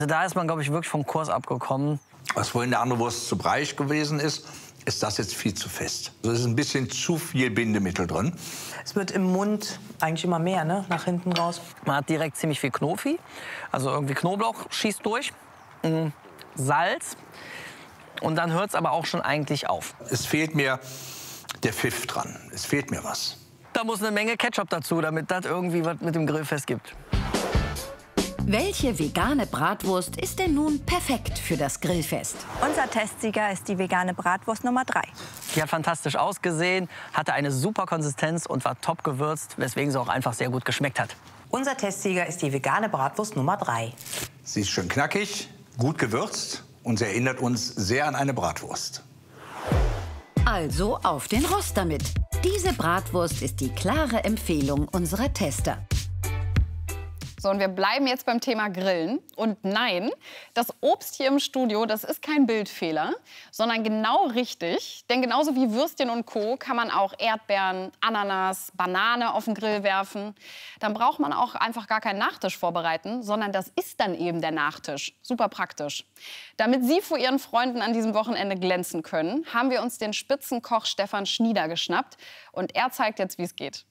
Da ist man, glaube ich, wirklich vom Kurs abgekommen. Was vorhin der andere Wurst zu breiig gewesen ist, ist das jetzt viel zu fest. Also es ist ein bisschen zu viel Bindemittel drin. Es wird im Mund eigentlich immer mehr, ne? Nach hinten raus. Man hat direkt ziemlich viel Knofi. Also irgendwie Knoblauch schießt durch. Salz. Und dann hört es aber auch schon eigentlich auf. Es fehlt mir der Pfiff dran. Es fehlt mir was. Da muss eine Menge Ketchup dazu, damit das irgendwie was mit dem Grillfest gibt. Welche vegane Bratwurst ist denn nun perfekt für das Grillfest? Unser Testsieger ist die vegane Bratwurst Nummer 3. Die hat fantastisch ausgesehen, hatte eine super Konsistenz und war top gewürzt, weswegen sie auch einfach sehr gut geschmeckt hat. Unser Testsieger ist die vegane Bratwurst Nummer 3. Sie ist schön knackig, gut gewürzt und sie erinnert uns sehr an eine Bratwurst. Also auf den Rost damit. Diese Bratwurst ist die klare Empfehlung unserer Tester. So, und wir bleiben jetzt beim Thema Grillen. Und nein, das Obst hier im Studio, das ist kein Bildfehler, sondern genau richtig. Denn genauso wie Würstchen und Co. kann man auch Erdbeeren, Ananas, Banane auf den Grill werfen. Dann braucht man auch einfach gar keinen Nachtisch vorbereiten, sondern das ist dann eben der Nachtisch. Super praktisch. Damit Sie vor Ihren Freunden an diesem Wochenende glänzen können, haben wir uns den Spitzenkoch Stefan Schnieder geschnappt. Und er zeigt jetzt, wie es geht.